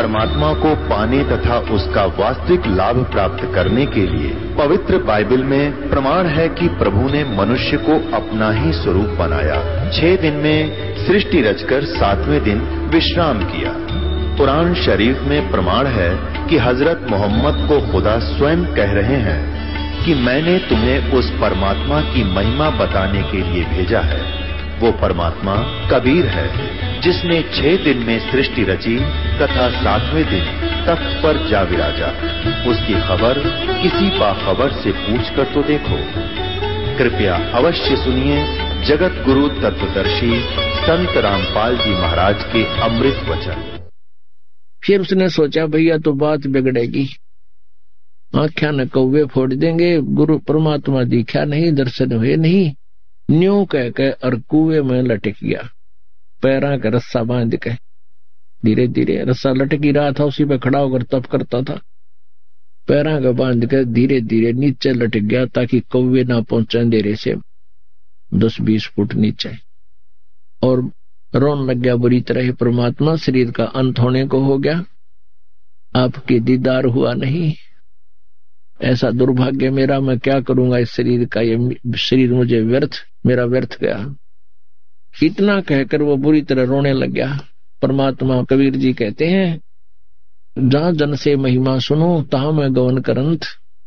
परमात्मा को पाने तथा उसका वास्तविक लाभ प्राप्त करने के लिए पवित्र बाइबल में प्रमाण है कि प्रभु ने मनुष्य को अपना ही स्वरूप बनाया। 6 दिन में सृष्टि रचकर 7वें दिन विश्राम किया। कुरान शरीफ में प्रमाण है कि हजरत मोहम्मद को खुदा स्वयं कह रहे हैं कि मैंने तुम्हें उस परमात्मा की महिमा बताने के लिए भेजा है। वो परमात्मा कबीर है जिसने 6 दिन में सृष्टि रची तथा 7वें दिन तख्त पर जा विराजा। उसकी खबर किसी बाखबर से पूछकर तो देखो। कृपया अवश्य सुनिए जगत गुरु तत्वदर्शी संत रामपाल जी महाराज के अमृत वचन। फिर उसने सोचा भैया तो बात बिगड़ेगी, आख्या न कौवे फोड़ देंगे, गुरु परमात्मा दिखा नहीं, दर्शन हुए नहीं। न्यू कह के और कुएं में लटक गया, पैरा का रस्सा बांध के। धीरे धीरे रस्सा लटक ही रहा था, उसी पे खड़ा होकर तप करता था। पैरा का बांध के धीरे धीरे नीचे लटक गया ताकि कौवे ना पहुंचे अंधेरे से 10-20 फुट नीचे। और रोन लग गया बुरी तरह, परमात्मा शरीर का अंत होने को हो गया, आपके दीदार हुआ नहीं, ऐसा दुर्भाग्य मेरा, मैं क्या करूंगा इस शरीर का, ये शरीर मुझे मेरा व्यर्थ गया। इतना कहकर वो बुरी तरह रोने लग गया। परमात्मा कबीर जी कहते हैं, जहां जन से महिमा सुनो तहां मैं गवन करंत,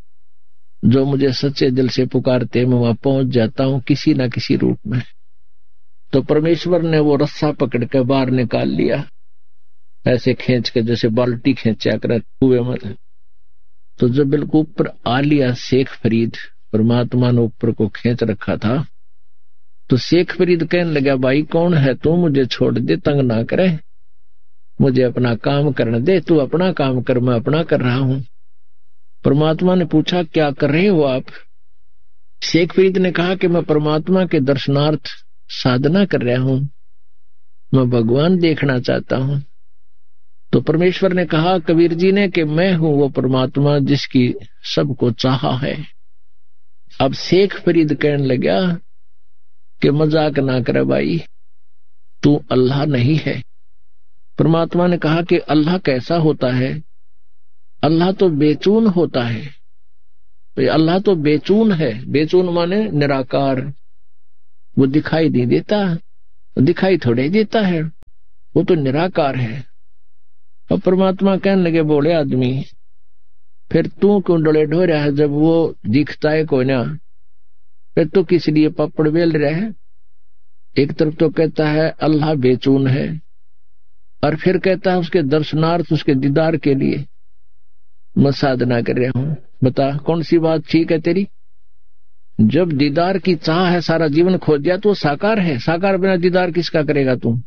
जो मुझे सच्चे दिल से पुकारते मैं वहां पहुंच जाता हूं किसी न किसी रूप में। तो परमेश्वर ने वो रस्सा पकड़ के बाहर निकाल लिया, ऐसे खींच के जैसे बाल्टी खींचा कर कुएं में। तो जब बिल्कुल ऊपर आ लिया शेख फरीद, परमात्मा ने ऊपर को खींच रखा था, तो शेख फरीद कहने लगा, भाई कौन है तू, मुझे छोड़ दे, तंग ना करे, मुझे अपना काम करने दे, तू अपना काम कर, मैं अपना कर रहा हूं। परमात्मा ने पूछा क्या कर रहे हो आप? शेख फरीद ने कहा कि मैं परमात्मा के दर्शनार्थ साधना कर रहा हूं, मैं भगवान देखना चाहता हूं। तो परमेश्वर ने कहा कबीर जी ने कि मैं हूं वो परमात्मा जिसकी सबको चाहा है। अब शेख फरीद कहने लगा कि मजाक ना करे भाई, तू अल्लाह नहीं है। परमात्मा ने कहा कि अल्लाह कैसा होता है? अल्लाह तो बेचून होता है। अल्लाह तो बेचून है, बेचून माने निराकार, वो दिखाई नहीं देता, दिखाई थोड़े देता है, वो तो निराकार है। और परमात्मा कहने लगे, बोले आदमी फिर तू क्यों डोले ढो रहा है, जब वो दिखता है कोई ना, फिर तो किस लिए पपड़ बेल रहा है? एक तरफ तो कहता है अल्लाह बेचून है, और फिर कहता है उसके दर्शनार्थ, उसके दीदार के लिए मैं साधना कर रहा हूं। बता कौन सी बात ठीक है तेरी? जब दीदार की चाह है, सारा जीवन खो दिया तो साकार है, साकार बिना दीदार किसका करेगा तू?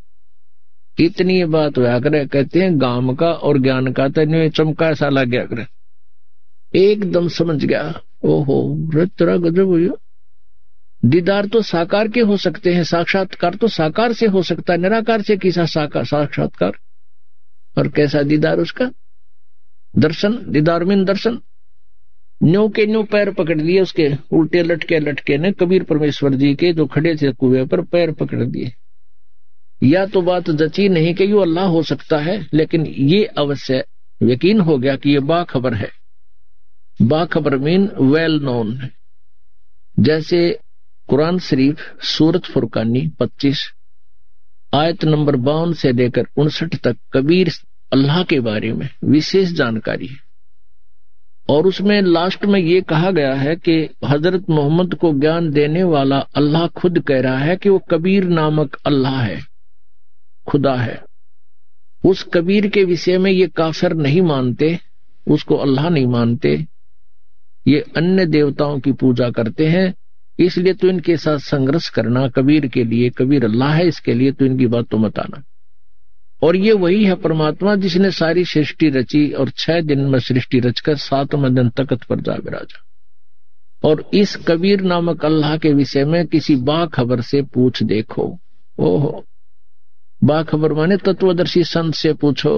इतनी बात हुआ करे, कहते हैं गाम का और ज्ञान का तेने चमका ऐसा लग गया करे, एकदम समझ गया, ओहो तेरा गजब हुई। दीदार तो साकार के हो सकते हैं, साक्षात्कार तो साकार से हो सकता है, निराकार से किसा साक्षात्कार? और कैसा दीदार उसका? दर्शन, दीदार में दर्शन। न्यू के न्यू पैर पकड़ लिए उसके, उल्टे लटके लटके ने कबीर परमेश्वर जी के जो खड़े थे कुएं पर पैर पकड़ दिए। या तो बात जची नहीं कि यो अल्लाह हो सकता है, लेकिन ये अवश्य यकीन हो गया कि ये बाखबर है। बाखबर मीन वेल नोन है। जैसे कुरान शरीफ सूरत फुरकानी 25 आयत नंबर 52 से लेकर 59 तक कबीर अल्लाह के बारे में विशेष जानकारी है, और उसमें लास्ट में ये कहा गया है कि हजरत मोहम्मद को ज्ञान देने वाला अल्लाह खुद कह रहा है कि वो कबीर नामक अल्लाह है, खुदा है। उस कबीर के विषय में ये काफिर नहीं मानते, उसको अल्लाह नहीं मानते, ये अन्य देवताओं की पूजा करते हैं। इसलिए तो इनके साथ संघर्ष करना कबीर के लिए, कबीर अल्लाह है इसके लिए तो इनकी बात तो मत आना। और ये वही है परमात्मा जिसने सारी सृष्टि रची और 6 दिन में सृष्टि रचकर 7वें दिन तख्त पर जा विराजा। और इस कबीर नामक अल्लाह के विषय में किसी बाखबर से पूछ देखो। ओहो, बाखबर माने तत्वदर्शी संत से पूछो।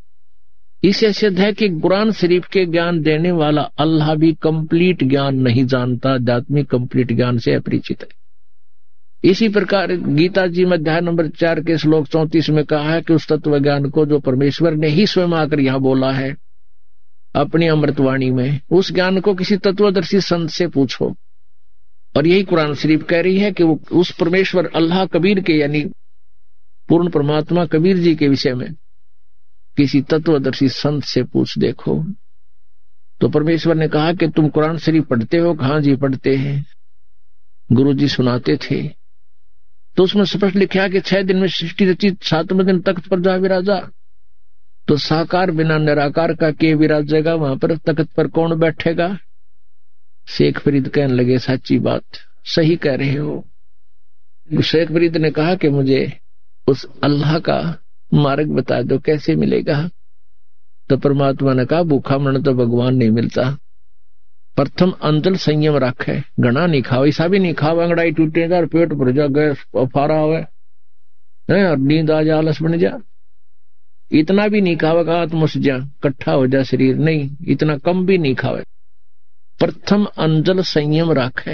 इसे सिद्ध है कि कुरान शरीफ के ज्ञान देने वाला अल्लाह भी कंप्लीट ज्ञान नहीं जानता, आध्यात्मिक कंप्लीट ज्ञान से अपरिचित है। इसी प्रकार गीता जी में अध्याय नंबर 4 के श्लोक 34 में कहा है कि उस तत्व ज्ञान को जो परमेश्वर ने ही स्वयं आकर यहां बोला है अपनी अमृतवाणी में, उस ज्ञान को किसी तत्वदर्शी संत से पूछो। और यही कुरान शरीफ कह रही है कि वो उस परमेश्वर अल्लाह कबीर के यानी पूर्ण परमात्मा कबीर जी के विषय में किसी तत्वदर्शी संत से पूछ देखो। तो परमेश्वर ने कहा कि तुम कुरान शरीफ पढ़ते हो? हाँ जी पढ़ते हैं, गुरु जी सुनाते थे। तो उसमें स्पष्ट लिखा कि 6 दिन में सृष्टि रची, 7वें दिन तख्त पर जा विराजा। तो साकार बिना निराकार का के विराजेगा, वहां पर तख्त पर कौन बैठेगा? शेख फरीद कहने लगे सच्ची बात, सही कह रहे हो। शेख फरीद ने कहा कि मुझे उस अल्लाह का मार्ग बता दो, कैसे मिलेगा? तो परमात्मा ने कहा भूखा मरना तो भगवान नहीं मिलता, प्रथम अंजल संयम रखे, घना नहीं खाओ, ऐसा भी नहीं खाओ अंगड़ाई टूटे जा, पेट भर जा, गैस फारा हुआ और नींद आ जा, आलस बन जा। इतना भी नहीं खावेगा आत्मस जा, कट्ठा हो जा शरीर, नहीं इतना कम भी नहीं खावे। प्रथम अंजल संयम रखे,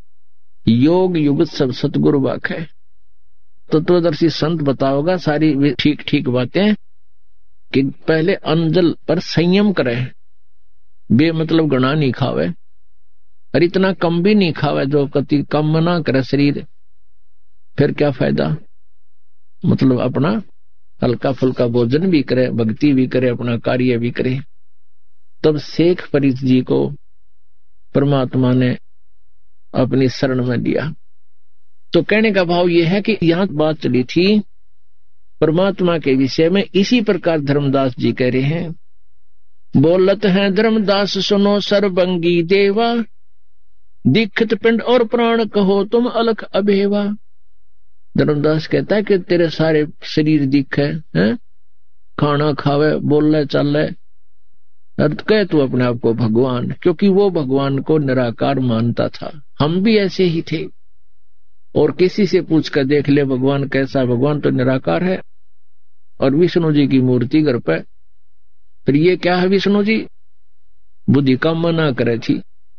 योग युगत सब सतगुरु बाखे। तत्वदर्शी संत बताओगा सारी ठीक ठीक बातें कि पहले अंजल पर संयम करे, बे मतलब घना नहीं खावे और इतना कम भी नहीं खावे जो कति कम ना करे शरीर, फिर क्या फायदा? मतलब अपना हल्का फुल्का भोजन भी करे, भक्ति भी करे, अपना कार्य भी करे। तब शेख फरीद जी को परमात्मा ने अपनी शरण में दिया। तो कहने का भाव यह है कि यहां बात चली थी परमात्मा के विषय में। इसी प्रकार धर्मदास जी कह रहे हैं, बोलत हैं धर्मदास सुनो सर्वंगी देवा, दीक्षित पिंड और प्राण कहो तुम अलख अभेवा। धर्मदास कहता है कि तेरे सारे शरीर दिखे हैं, खाना खावे, बोले चले, अर्थ कहे तू अपने आप को भगवान, क्योंकि वो भगवान को निराकार मानता था। हम भी ऐसे ही थे। और किसी से पूछ कर देख ले भगवान कैसा, भगवान तो निराकार है। और विष्णु जी की मूर्ति घर पे, फिर ये क्या है विष्णु जी? बुद्धि का मना करे थी।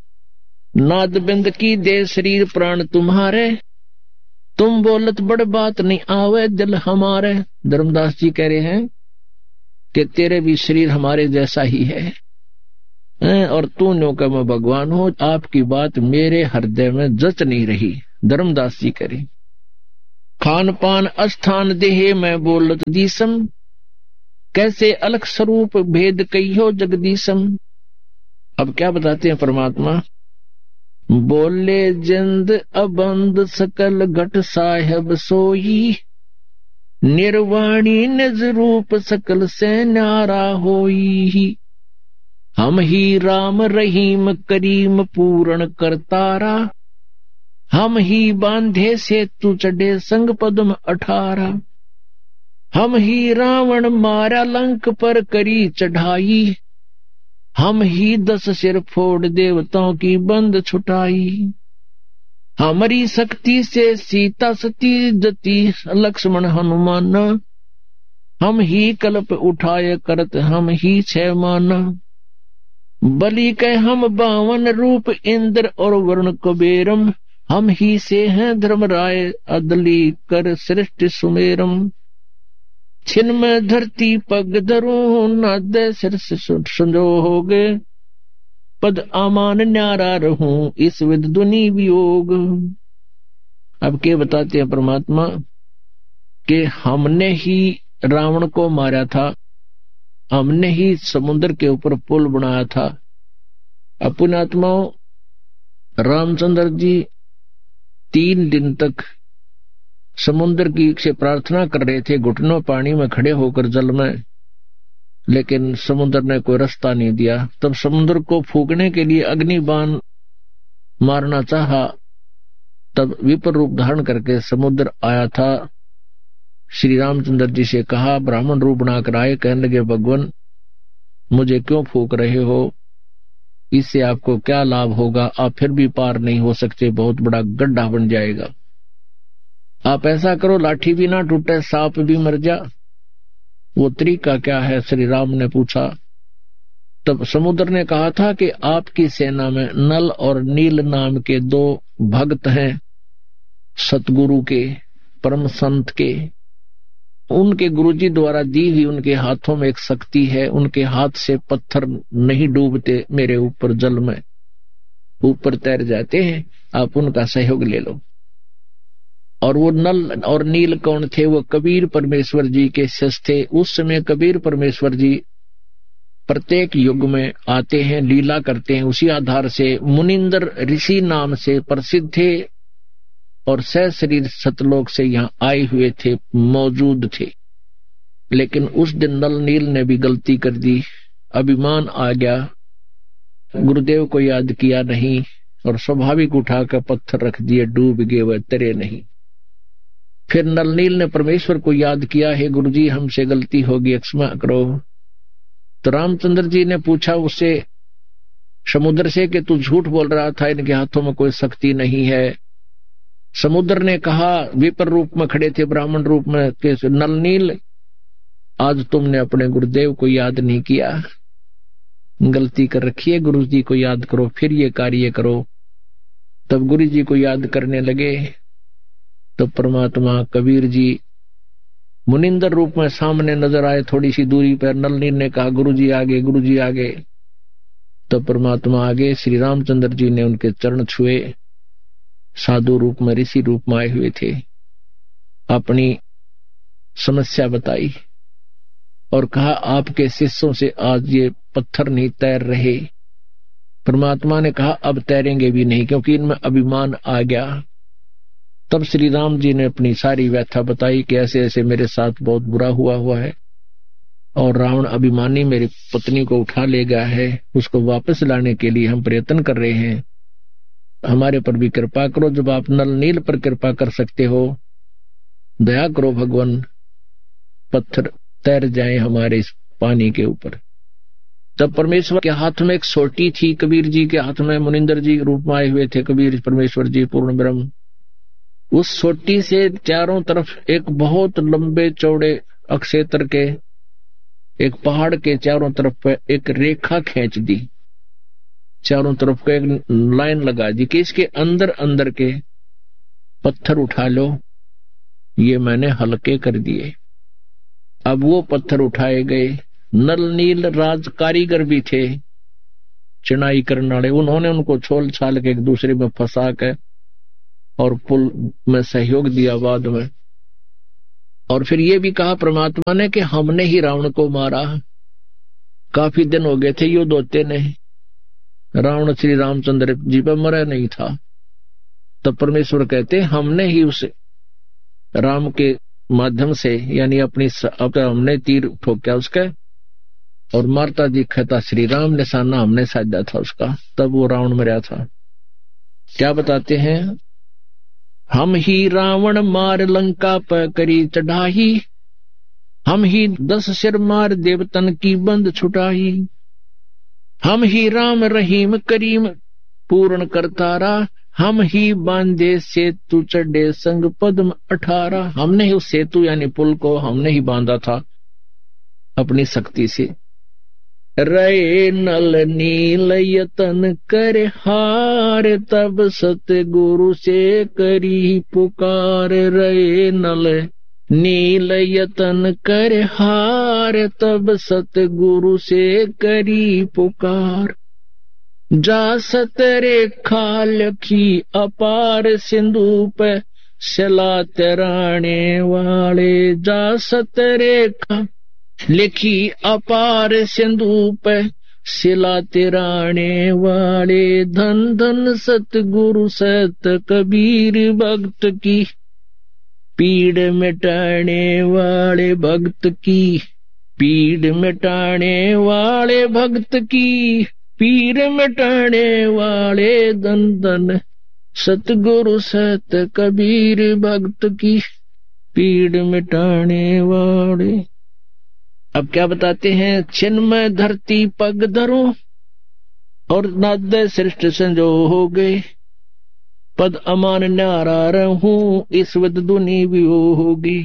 नाद बिंद की दे शरीर प्राण तुम्हारे, तुम बोलत बड़ बात नहीं आवे दिल हमारे। धर्मदास जी कह रहे हैं कि तेरे भी शरीर हमारे जैसा ही है और तू नो का मैं भगवान हूं, आपकी बात मेरे हृदय में जच नहीं रही। धर्मदास जी करे खान पान अस्थान देहे मैं बोलत दीसम, कैसे अलग स्वरूप भेद कहियो जगदीशम। अब क्या बताते हैं परमात्मा? बोले जिंद अबंद सकल घट साहेब सोई, निर्वाणी निज रूप सकल से न्यारा होई। हम ही राम रहीम करीम पूर्ण करतारा, हम ही बांधे से तू चढ़े संग पद्म 18। हम ही रावण मारा लंक पर करी चढ़ाई, हम ही 10 सिर फोड़ देवताओं की बंद छुटाई। हमारी शक्ति से सीता सती जती लक्ष्मण हनुमान, हम ही कल्प उठाए करत हम ही 6 माना। बलि के हम 52 रूप इंद्र और वरुण कुबेरम, हम ही से हैं धर्मराय अदली कर सृष्टि सुमेरम। छिन में धरती पग धरूं नाद सिर संजोगे, पद आमान न्यारा रहूं इस विद दुनि वियोग। अब क्या बताते हैं परमात्मा कि हमने ही रावण को मारा था, हमने ही समुद्र के ऊपर पुल बनाया था। अपने आत्माओं रामचंद्र जी 3 दिन तक समुद्र की से प्रार्थना कर रहे थे, घुटनों पानी में खड़े होकर जल में, लेकिन समुद्र ने कोई रास्ता नहीं दिया। तब समुद्र को फूकने के लिए अग्नि बाण मारना चाहा, तब विपर रूप धारण करके समुद्र आया था। श्री रामचंद्र जी से कहा, ब्राह्मण रूप बनाकर आए, कहने लगे भगवान मुझे क्यों फूक रहे हो, इससे आपको क्या लाभ होगा, आप फिर भी पार नहीं हो सकते, बहुत बड़ा गड्ढा बन जाएगा। आप ऐसा करो लाठी भी ना टूटे, सांप भी मर जा। वो तरीका क्या है? श्री राम ने पूछा। तब समुद्र ने कहा था कि आपकी सेना में नल और नील नाम के 2 भक्त हैं, सतगुरु के, परम संत के, उनके गुरुजी द्वारा दी हुई उनके हाथों में एक शक्ति है। उनके हाथ से पत्थर नहीं डूबते मेरे ऊपर जल में, ऊपर तैर जाते हैं। आप उनका सहयोग ले लो। और वो नल और नील कौन थे? वो कबीर परमेश्वर जी के शिष्य थे। उस समय कबीर परमेश्वर जी प्रत्येक युग में आते हैं, लीला करते हैं। उसी आधार से मुनिंदर ऋषि नाम से प्रसिद्ध थे और सशरीर सतलोक से यहाँ आए हुए थे, मौजूद थे। लेकिन उस दिन नल नील ने भी गलती कर दी, अभिमान आ गया, गुरुदेव को याद किया नहीं और स्वाभाविक उठाकर पत्थर रख दिए, डूब गए, वह तरे नहीं। फिर नल नील ने परमेश्वर को याद किया, हे गुरुजी हमसे गलती होगी, क्षमा करो। तो रामचंद्र जी ने पूछा उससे, समुद्र से, कि तू झूठ बोल रहा था, इनके हाथों में कोई शक्ति नहीं है। समुद्र ने कहा, विपर रूप में खड़े थे, ब्राह्मण रूप में, कि नल नील आज तुमने अपने गुरुदेव को याद नहीं किया, गलती कर रखी है, गुरु जी को याद करो, फिर ये कार्य करो। तब गुरु जी को याद करने लगे तो परमात्मा कबीर जी मुनिंदर रूप में सामने नजर आए, थोड़ी सी दूरी पर। नल नील ने कहा, गुरु जी आगे, गुरु जी आगे। तो परमात्मा आगे, श्री रामचंद्र जी ने उनके चरण छुए, साधु रूप में, ऋषि रूप में आए हुए थे, अपनी समस्या बताई और कहा, आपके शिष्यों से आज ये पत्थर नहीं तैर रहे। परमात्मा ने कहा, अब तैरेंगे भी नहीं, क्योंकि इनमें अभिमान आ गया। तब श्री राम जी ने अपनी सारी व्यथा बताई कि ऐसे ऐसे मेरे साथ बहुत बुरा हुआ है और रावण अभिमानी मेरी पत्नी को उठा ले गया है, उसको वापस लाने के लिए हम प्रयत्न कर रहे हैं, हमारे पर भी कृपा करो। जब आप नल नील पर कृपा कर सकते हो, दया करो भगवान, पत्थर तैर जाए हमारे इस पानी के ऊपर। तब परमेश्वर के हाथ में एक सोटी थी, कबीर जी के हाथ में, मुनिंदर जी रूप में आए हुए थे कबीर परमेश्वर जी पूर्ण ब्रह्म। उस सोटी से चारों तरफ एक बहुत लंबे चौड़े अक्षेत्र के, एक पहाड़ के चारों तरफ एक रेखा खींच दी, चारों तरफ को एक लाइन लगा दी कि इसके अंदर अंदर के पत्थर उठा लो। ये मैंने हल्के कर दिए। अब वो पत्थर उठाए गए। नल नील राज कारीगर भी थे, चिनाई करने वाले, उन्होंने उनको छोल छाल के एक दूसरे में फंसा के और पुल में सहयोग दिया बाद में। और फिर ये भी कहा परमात्मा ने कि हमने ही रावण को मारा, काफी दिन हो गए थे युद्ध होते नहीं, रावण श्री रामचंद्र जी पर मरा नहीं था। तब परमेश्वर कहते हमने ही उस राम के माध्यम से, यानी अपनी हमने तीर ठोका उसका और मारता दिखा था श्री राम, निशाना हमने साधा था उसका, तब वो रावण मरा था। क्या बताते हैं, हम ही रावण मार लंका पर करी चढ़ाई, हम ही 10 सिर मार देवतन की बंद छुटाई, हम ही राम रहीम करीम पूर्ण करतारा, हम ही बांधे सेतु चढ़े संग पद्म 18। हमने ही उस सेतु यानी पुल को हमने ही बांधा था अपनी शक्ति से। रे नल नील यतन कर हार, तब सतगुरु से करी पुकार। रे नल नील यतन कर हार, तब सतगुरु से करी पुकार। जा सतरेखा लखी अपार, सिंधु पे सला तराने वाले। जा सतरेखा लिखी अपार, सिंधु पे सिला तिराने वाले। धन धन सतगुरु सत कबीर भक्त की, पीड़ मिटाने वाले भक्त की, पीड़ मिटाने वाले भक्त की, पीड़ मिटाने वाले। धन धन सतगुरु सत कबीर भक्त की, पीड़ मिटाने वाले। अब क्या बताते हैं, छिन्मय धरती पग धरो और नाद सृष्ट संजो हो गए, पद अमान न्यारा रहूं, इस वद दुनी भी होगी।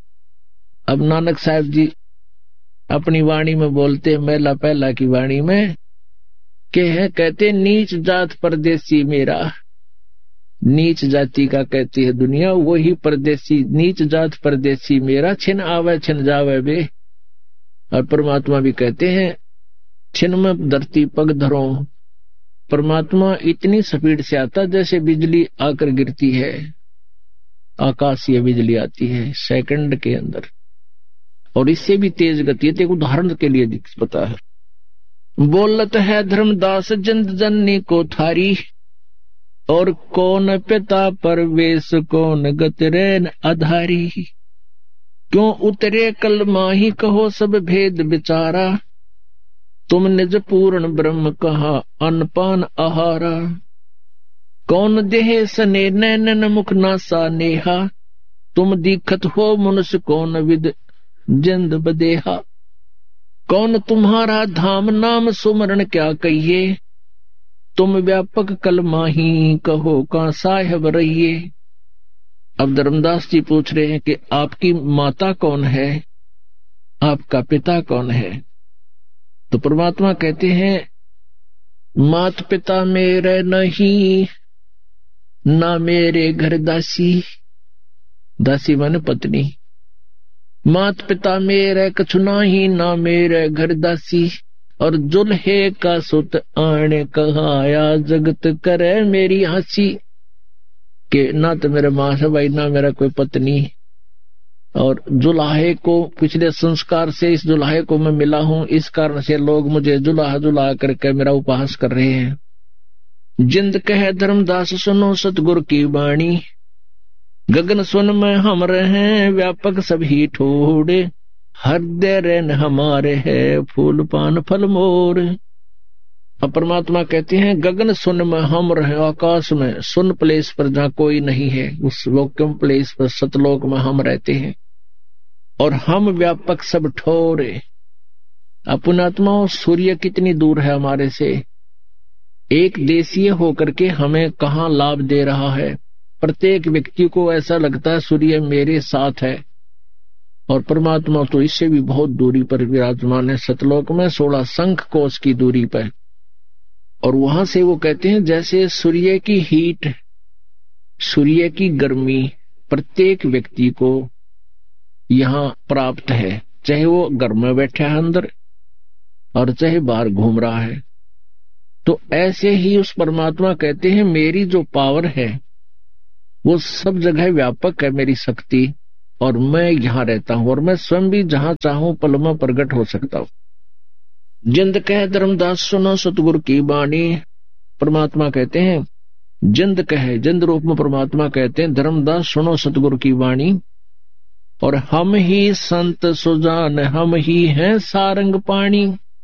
अब नानक साहब जी अपनी वाणी में बोलते, मेला पहला की वाणी में कहते, नीच जात परदेसी मेरा, नीच जाति का कहती है दुनिया, वही परदेसी, नीच जात परदेसी मेरा, छिन आवे छिन जावे बे। और परमात्मा भी कहते हैं छिन में धरती पग धरो। परमात्मा इतनी स्पीड से आता जैसे बिजली आकर गिरती है, आकाशीय बिजली आती है सेकंड के अंदर, और इससे भी तेज गति है। एक उदाहरण के लिए पता है, बोलत है धर्मदास जिंद जननी को थारी, और कौन पिता परवेश कौन गतरेन आधारी। क्यों उतरे कल माही कहो सब भेद विचारा, तुम निज पूर्ण ब्रह्म कहा अनपान आहारा। कौन देह सने नैनन मुख नासा नेहा, तुम दीखत हो मनुष्य कौन विद जिंद बदेहा। कौन तुम्हारा धाम नाम सुमरण क्या कहिए, तुम व्यापक कल माही कहो का साहेब रहिए। अब धर्मदास जी पूछ रहे हैं कि आपकी माता कौन है, आपका पिता कौन है। तो परमात्मा कहते हैं मात पिता मेरे नहीं, ना मेरे घर दासी, दासी माने पत्नी। मात पिता मेरे कछु नाही, ना मेरे घर दासी। और जुल्हे का सुत आने कहाया जगत करे मेरी हंसी। के ना तो मेरे माँ है भाई, ना मेरा कोई पत्नी। और जुलाहे को पिछले संस्कार से इस जुलाहे को मैं मिला हूं, इस कारण से लोग मुझे जुलाहा जुला करके मेरा उपहास कर रहे हैं। जिंद कहे धर्मदास सुनो सतगुरु की वाणी, गगन सुन में हम रहे व्यापक सभी ठोड़े। हृदय रैन हमारे है फूल पान फल मोर। अब परमात्मा कहते हैं गगन सुन में हम रहे, आकाश में सुन प्लेस पर जहां कोई नहीं है, उस वैक्यूम प्लेस पर सतलोक में हम रहते हैं। और हम व्यापक सब ठोरे। अपनात्मा सूर्य कितनी दूर है हमारे से, एक देशीय होकर के हमें कहाँ लाभ दे रहा है। प्रत्येक व्यक्ति को ऐसा लगता है सूर्य मेरे साथ है, और परमात्मा तो इससे भी बहुत दूरी पर विराजमान है, सतलोक में 16 शंख कोश की दूरी पर। और वहां से वो कहते हैं जैसे सूर्य की हीट, सूर्य की गर्मी प्रत्येक व्यक्ति को यहाँ प्राप्त है, चाहे वो घर में बैठा है अंदर और चाहे बाहर घूम रहा है। तो ऐसे ही उस परमात्मा कहते हैं मेरी जो पावर है वो सब जगह व्यापक है, मेरी शक्ति, और मैं यहाँ रहता हूं, और मैं स्वयं भी जहां चाहूं पल में प्रकट हो सकता हूं। जिंद कहे धर्मदास सुनो सतगुरु की वाणी। परमात्मा कहते हैं जिंद कहे, जिंद रूप में परमात्मा कहते हैं धर्मदास सुनो सतगुरु की वाणी। और हम ही संत सुजान, हम ही हैं सारंग पानी।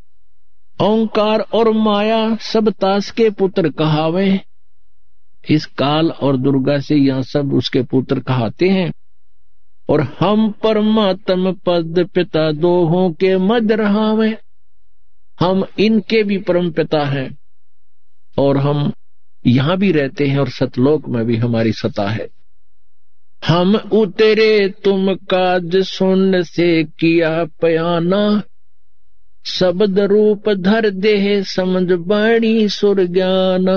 ओंकार और माया सब तास के पुत्र कहावे। इस काल और दुर्गा से यहाँ सब उसके पुत्र कहाते हैं। और हम परमात्म पद पिता दोहों के मध्य रहावे। हम इनके भी परम पिता हैं और हम यहां भी रहते हैं और सतलोक में भी हमारी सत्ता है। हम उतरे तुम काज सुन से किया पयाना। शब्द रूप धर देह समझ बाणी सुर ज्ञान।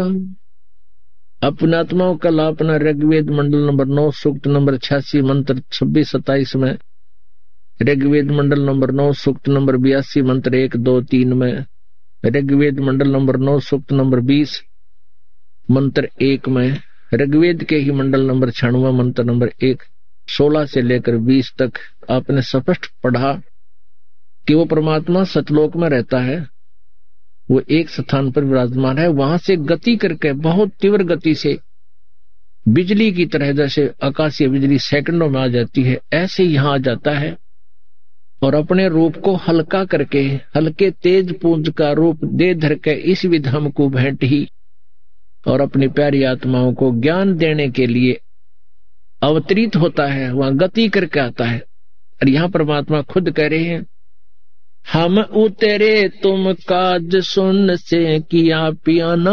अपना आत्माओं कल अपना ऋग्वेद मंडल नंबर 9 सूक्त नंबर 86 मंत्र 26-27 में, ऋग्वेद मंडल नंबर 9 सूक्त नंबर 82 मंत्र 1, 2, 3 में, ऋग्वेद मंडल नंबर 9 सूक्त नंबर 20 मंत्र 1 में, ऋग्वेद के ही मंडल नंबर 96 मंत्र नंबर 1, 16 से लेकर 20 तक आपने स्पष्ट पढ़ा कि वो परमात्मा सतलोक में रहता है, वो एक स्थान पर विराजमान है। वहां से गति करके बहुत तीव्र गति से बिजली की तरह, जैसे आकाशीय बिजली सेकंडों में आ जाती है, ऐसे यहां आ जाता है और अपने रूप को हल्का करके, हल्के तेज पुंज का रूप दे धर के इस विध हमको भेंट ही और अपनी प्यारी आत्माओं को ज्ञान देने के लिए अवतरित होता है, वहां गति करके आता है। और यहां परमात्मा खुद कह रहे हैं हम उतरे तुम काज सुन से किया पियाना।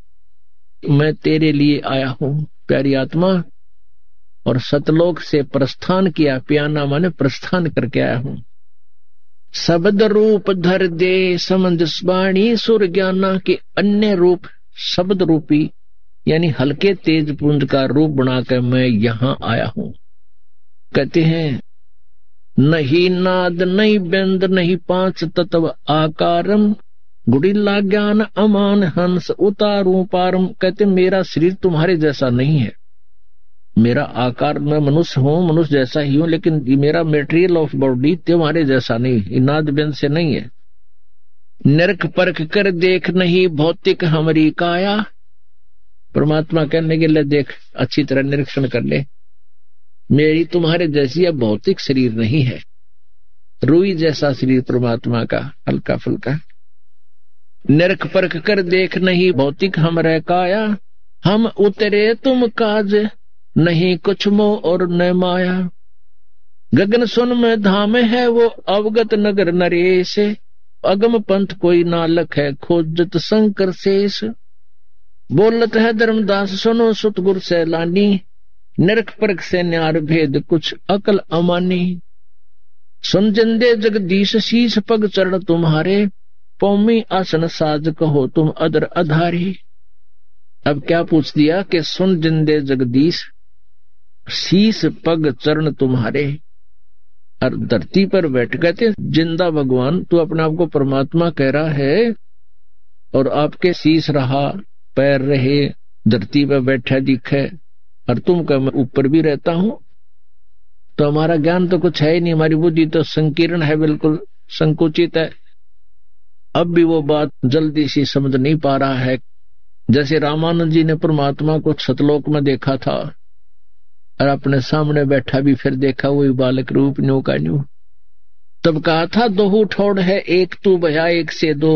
मैं तेरे लिए आया हूं प्यारी आत्मा, और सतलोक से प्रस्थान किया, पियाना माने प्रस्थान करके आया हूं। शब्द रूप धर दे समंजस वाणी सुर ज्ञाना, के अन्य रूप शब्द रूपी यानी हल्के तेज पुंज का रूप बनाकर मैं यहां आया हूं। कहते हैं नहीं नाद नहीं व्यंद नहीं पांच तत्व आकारम, गुड़िल्ला ज्ञान अमान हंस उतारू पारम। कहते मेरा शरीर तुम्हारे जैसा नहीं है, मेरा आकार, मैं मनुष्य हूं, मनुष्य जैसा ही हूं, लेकिन मेरा मेटेरियल ऑफ बॉडी तुम्हारे जैसा नहीं, नाद व्यंद से नहीं है। नरक परख कर देख नहीं भौतिक हमारी काया। परमात्मा कहने के लिए देख, अच्छी तरह निरीक्षण कर ले, मेरी तुम्हारे जैसी भौतिक शरीर नहीं है। रुई जैसा शरीर परमात्मा का, हल्का फुल्का। नरक परख कर देख नहीं भौतिक हमरे काया, हम उतरे तुम काज नहीं कुछ मोह और न माया। गगन सुन में धाम है वो अवगत नगर नरेश, अगम पंथ कोई नालक है खोजत शंकर शेष। बोलत है धर्मदास सुनो सुत गुर सैलानी, नरक परख से न्यार भेद कुछ अकल अमानी। सुन जंदे जगदीश शीश पग चरण तुम्हारे, पौमी आसन साज कहो तुम अदर अधारी। अब क्या पूछ दिया कि सुन जिंदे जगदीश शीश पग चरण तुम्हारे, और धरती पर बैठ कहते जिंदा भगवान तू अपने आप को परमात्मा कह रहा है, और आपके शीश रहा, पैर रहे, धरती पर बैठा दिखे, और तुम कह मैं ऊपर भी रहता हूं। तो हमारा ज्ञान तो कुछ है ही नहीं, हमारी बुद्धि तो संकीर्ण है, बिल्कुल संकुचित है। अब भी वो बात जल्दी सी समझ नहीं पा रहा है। जैसे रामानंद जी ने परमात्मा को सतलोक में देखा था, और अपने सामने बैठा भी फिर देखा वही बालक रूप न्यू का न्यू। तब कहा था दोहू ठोड़ है एक तू भया एक से दो।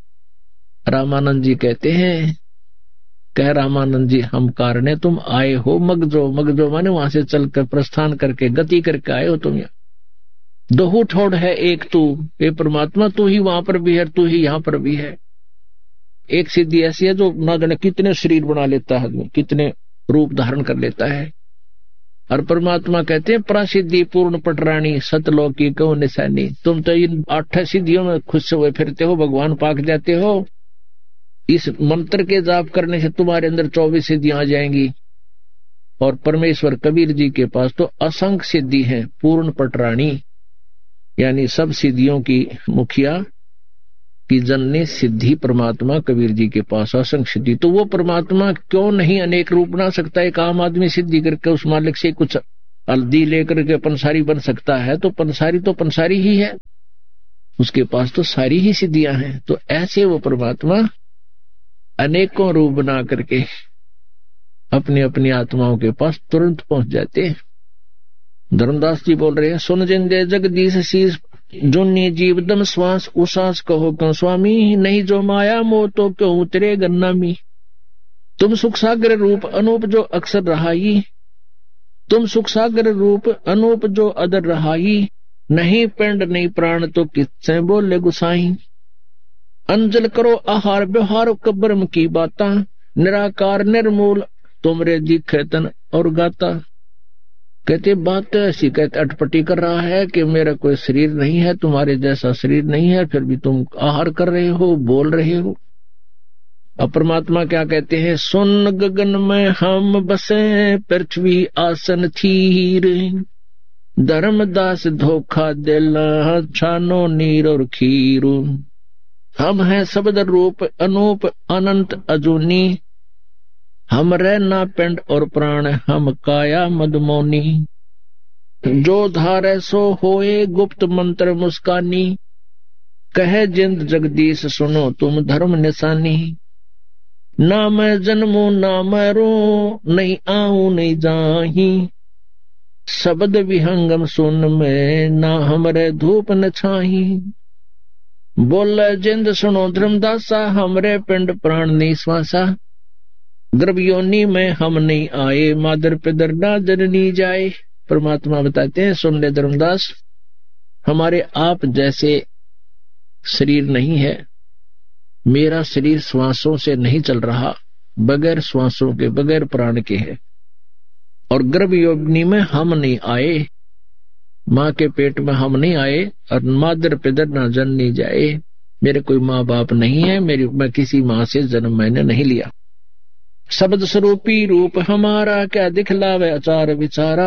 रामानंद जी कहते हैं, कह रामानंद जी हम कारणे तुम आए हो मगजो, मगजो माने वहां से चलकर प्रस्थान करके गति करके आए हो तुम यहाँ। दोहू ठोड़ है एक तू, ये परमात्मा तू ही वहां पर भी है, तू ही यहाँ पर भी है। एक सिद्धि ऐसी है जो ना जाने कितने शरीर बना लेता है, कितने रूप धारण कर लेता है। और परमात्मा कहते हैं प्रसिद्धि पूर्ण पटरानी सतलोकी कहो निशानी। तुम तो इन 8 सिद्धियों में खुश हुए फिरते हो, भगवान पाक जाते हो। इस मंत्र के जाप करने से तुम्हारे अंदर 24 सिद्धियां आ जाएंगी। और परमेश्वर कबीर जी के पास तो असंख्य सिद्धि है, पूर्ण पटरानी यानी सब सिद्धियों की मुखिया की जननी सिद्धि परमात्मा कबीर जी के पास असंख्य सिद्धि। तो वो परमात्मा क्यों नहीं अनेक रूप बना सकता? एक आम आदमी सिद्धि करके उस मालिक से कुछ हल्दी लेकर के पंसारी बन सकता है, तो पंसारी ही है, उसके पास तो सारी ही सिद्धियां हैं। तो ऐसे वो परमात्मा अनेकों रूप बना करके अपनी अपनी आत्माओं के पास तुरंत पहुंच जाते हैं। धर्मदास जी बोल रहे हैं, सुन जिंदे जगदीश शीस जुन्नी जीव दम श्वास उसास कहो क्यों स्वामी, नहीं जो माया मोह तो क्यों उतरे गन्नामी। तुम सुख सागर रूप अनूप जो अक्सर रहाई, तुम सुख सागर रूप अनूप जो अदर रहाई। नहीं पिंड नहीं प्राण तो किससे बोले गुसाई। अंजल करो आहार व्यवहार कब्रम की बाता, निराकार निर्मूल तुमरे दिखे तन और गाता। कहते बात तो ऐसी, कहते अटपटी कर रहा है कि मेरा कोई शरीर नहीं है, तुम्हारे जैसा शरीर नहीं है, फिर भी तुम आहार कर रहे हो, बोल रहे हो। अब परमात्मा क्या कहते हैं, सुन गगन में हम बसे पृथ्वी आसन थीर, धर्मदास धोखा दिला छानो नीर और खीर। हम हैं शब्द रूप अनूप अनंत अजूनी, हम रहना पिंड और प्राण हम काया मदमोनी। जो धारे सो होए गुप्त मंत्र मुस्कानी, कहे जिंद जगदीश सुनो तुम धर्म निशानी। ना मैं जन्मू ना मैं रो, नहीं आऊं नहीं जाही, शब्द विहंगम सुन में ना हमरे धूप न छाही। बोले जिंद सुनो धर्मदासा, हमरे पिंड प्राण निश्वासा। गर्भयोनि में हम नहीं आए, मादर पिदर ना जननी जाए। परमात्मा बताते हैं, सुन ले धर्मदास, हमारे आप जैसे शरीर नहीं है, मेरा शरीर श्वासों से नहीं चल रहा, बगैर श्वासों के बगैर प्राण के है। और गर्भयोनि में हम नहीं आए, माँ के पेट में हम नहीं आए, और मादर पिदर ना जननी जाए, मेरे कोई माँ बाप नहीं है, मैं किसी माँ से जन्म मैंने नहीं लिया। शब्द स्वरूपी रूप हमारा, क्या दिखलावे आचार विचारा।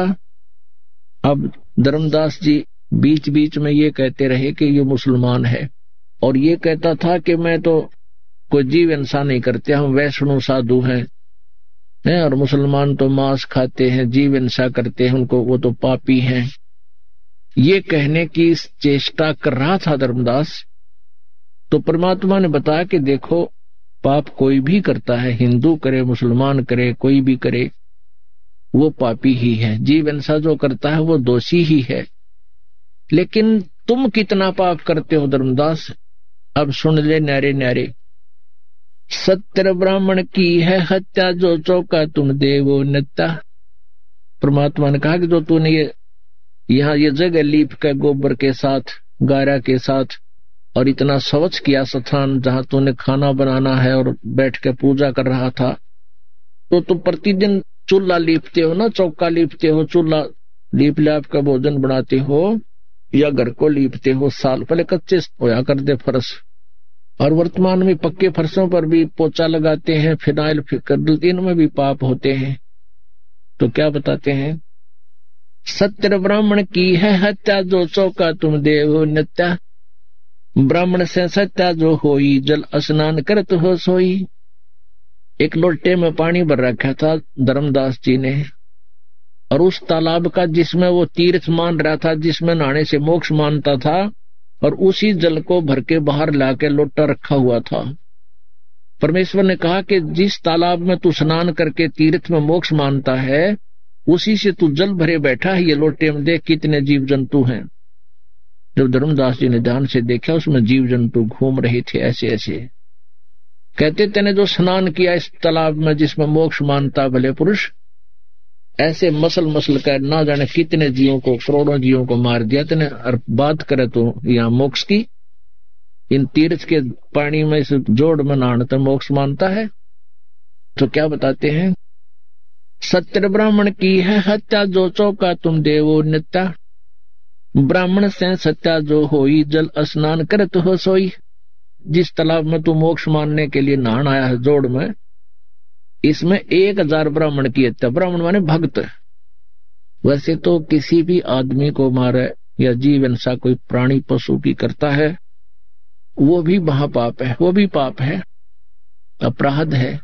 अब धर्मदास जी बीच बीच में ये कहते रहे कि ये मुसलमान है, और ये कहता था कि मैं तो कोई जीव हिंसा नहीं करते, हम वैष्णव साधु हैं, और मुसलमान तो मांस खाते हैं, जीव हिंसा करते हैं, उनको वो तो पापी हैं। ये कहने की चेष्टा कर रहा था धर्मदास। तो परमात्मा ने बताया कि देखो, पाप कोई भी करता है, हिंदू करे, मुसलमान करे, कोई भी करे, वो पापी ही है। जीव हिंसा जो करता है वो दोषी ही है। लेकिन तुम कितना पाप करते हो धर्मदास, अब सुन ले न्यारे न्यारे। सत्य ब्राह्मण की है हत्या, जो चौका तुम देवो नत्या। परमात्मा ने कहा कि जो तूने यहाँ ये जगह लीप के गोबर के साथ, गारा के साथ, और इतना स्वच्छ किया स्थान जहां तूने खाना बनाना है और बैठ के पूजा कर रहा था, तो तुम प्रतिदिन चूल्हा लीपते हो ना, चौका लीपते हो, चूल्हा लीप लाप का भोजन बनाते हो, या घर को लीपते हो। साल पहले कच्चे होया कर दे फर्श, और वर्तमान में पक्के फर्शों पर भी पोचा लगाते हैं, फिनाइल कर देते, इनमें भी पाप होते हैं। तो क्या बताते हैं, सत्य ब्राह्मण की है हत्या, जो चौका तुम देव नत्या। ब्राह्मण से सत्या जो होई, जल स्नान करत हो सोई। एक लोटे में पानी भर रखा था धर्मदास जी ने, और उस तालाब का जिसमें वो तीर्थ मान रहा था, जिसमें नहाने से मोक्ष मानता था, और उसी जल को भर के बाहर लाके लोटा रखा हुआ था। परमेश्वर ने कहा कि जिस तालाब में तू स्नान करके तीर्थ में मोक्ष मानता है, उसी से तू जल भरे बैठा है, ये लोटे में देख कितने जीव जंतु हैं। जब धर्मदास जी ने ध्यान से देखा, उसमें जीव जंतु घूम रहे थे ऐसे ऐसे। कहते तेने जो स्नान किया इस तालाब में जिसमें मोक्ष मानता भले पुरुष, ऐसे मसल मसल कर ना जाने कितने जीवों को, करोड़ों जीवों को मार दिया तेने। और बात करे तो यहाँ मोक्ष की, इन तीर्थ के पानी में इस जोड़ में नहाना मोक्ष मानता है। तो क्या बताते हैं, सत्य ब्राह्मण की है हत्या, जो चौका तुम देवो नित्या। ब्राह्मण से सत्या जो होई, जल स्नान करत हो सोई। जिस तालाब में तू मोक्ष मानने के लिए नहान आया है जोड़ में, इसमें 1000 ब्राह्मण की हत्या। ब्राह्मण माने भक्त। वैसे तो किसी भी आदमी को मारे या जीव हिंसा कोई प्राणी पशु की करता है, वो भी महापाप है, वो भी पाप है, अपराध है।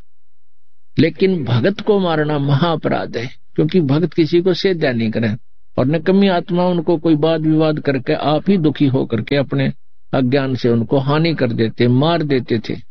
लेकिन भगत को मारना महाअपराध है, क्योंकि भगत किसी को सेध्या नहीं करे, और निकम्मी आत्मा उनको कोई वाद विवाद करके आप ही दुखी होकर के अपने अज्ञान से उनको हानि कर देते, मार देते थे।